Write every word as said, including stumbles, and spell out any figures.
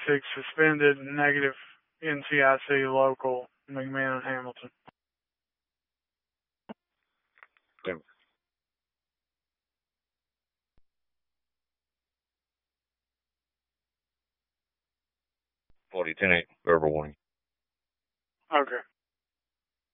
six suspended, negative N C I C local, McMahon and Hamilton. Denver. forty ten eight, verbal warning. Okay.